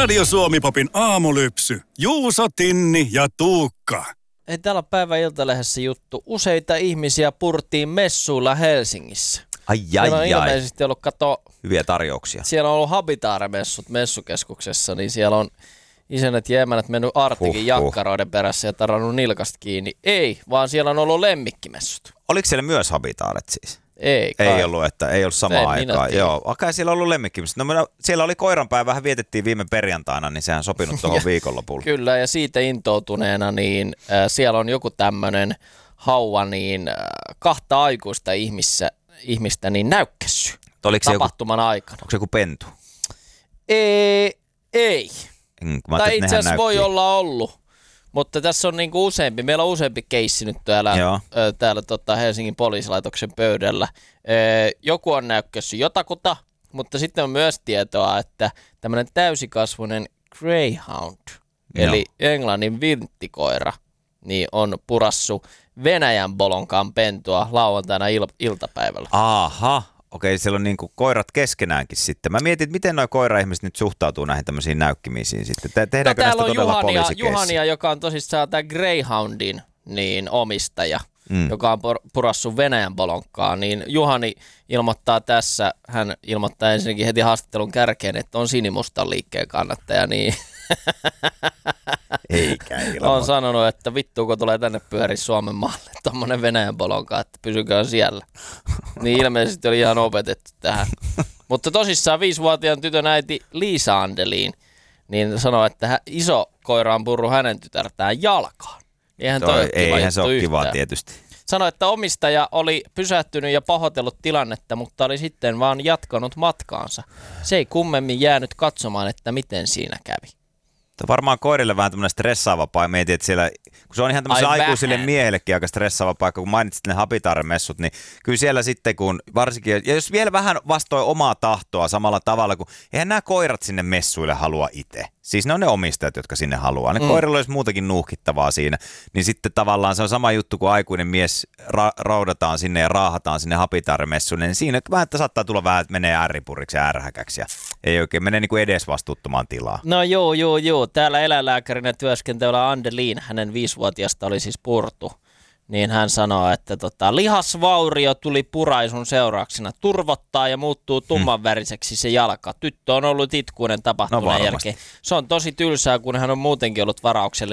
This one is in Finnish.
Radio Suomi-popin aamulypsy. Juuso, Tinni ja Tuukka. Ei, täällä on päivän Iltalehdessä juttu. Useita ihmisiä purtiin messuilla Helsingissä. Siellä on ilmeisesti ollut, hyviä tarjouksia. Siellä on ollut Habitaare-messut messukeskuksessa, niin siellä on isännät ja emänät mennyt Artikin jakkaroiden perässä ja tarannut nilkasta kiinni. Ei, vaan siellä on ollut lemmikkimessut. Oliko siellä myös Habitaaret siis? Ei kai. Ei ollut, että ei ollut samaan aikaan. Joo, okei, siellä on ollut lemmikkimessut. No, siellä oli koiranpäivä, vietettiin viime perjantaina, niin sehän sopinut tuohon viikonlopulle. Kyllä, ja siitä intoutuneena, niin siellä on joku tämmöinen hauva, niin kahta aikuista ihmistä niin näykkässy tapahtuman aikana. Onko se joku pentu? Ei. Tai itse asiassa voi olla ollut, mutta tässä on niinku useampi. Meillä on useampi keissi nyt täällä Helsingin poliisilaitoksen pöydällä. Joku on näykkässy jotakuta, mutta sitten on myös tietoa, että tämmöinen täysikasvuinen greyhound, eli englannin vinttikoira, niin on purassu Venäjän bolonkaan pentua lauantaina iltapäivällä. Aha. Okei, siellä on niinku koirat keskenäänkin sitten. Mä mietin, että miten nuo koira-ihmiset nyt suhtautuu näihin tämmöisiin näykkimisiin sitten. Tehdäänkö näistä todella poliisikeissiä? Juhania, joka on tosissaan tämä Greyhoundin niin omistaja, joka on purassut Venäjän bolonkkaan, niin Juhani ilmoittaa tässä, hän ilmoittaa ensinnäkin heti haastattelun kärkeen, että on sinimustan liikkeen kannattaja, niin eikä on sanonut, että vittuuko tulee tänne pyöri Suomen maalle tommonen Venäjän bolonka, että pysyköön siellä. Niin ilmeisesti oli ihan opetettu tähän. Mutta tosissaan 5-vuotiaan tytön äiti Liisa Andelin niin sanoi, että iso koira on purru hänen tytärtään jalkaan. Eihän se ole kiva tietysti. Sanoi, että omistaja oli pysähtynyt ja pahoitellut tilannetta, mutta oli sitten vaan jatkanut matkaansa. Se ei kummemmin jäänyt katsomaan, että miten siinä kävi. Varmaan koirille vähän tämmöinen stressaava paikka. Mietin, että siellä, kun se on ihan tämmöiselle aikuisille miehellekin aika stressaava paikka, kun mainitsit ne Habitaare-messut, niin kyllä siellä sitten, kun varsinkin, ja jos vielä vähän vastoin omaa tahtoa samalla tavalla, kun eihän nämä koirat sinne messuille halua itse. Siis ne on ne omistajat, jotka sinne haluaa. Ne koirilla olisi muutakin nuuhkittavaa siinä. Niin sitten tavallaan se on sama juttu, kun aikuinen mies raudataan sinne ja raahataan sinne Habitaare-messuille. Niin siinä vähän, että saattaa tulla vähän, että menee ärripuriksi ja ärhäkäksi. Ja ei oikein mene niin kuin edesvastuuttomaan tilaa. No joo. Täällä eläinlääkärinä työskentelevä Andelin, hänen 5-vuotiaasta oli siis purtu. Niin hän sanoo, että lihasvaurio tuli puraisun seurauksena, turvottaa ja muuttuu tummanväriseksi se jalka. Tyttö on ollut itkuinen tapahtuneen jälkeen. Se on tosi tylsää, kun hän on muutenkin ollut varauksellinen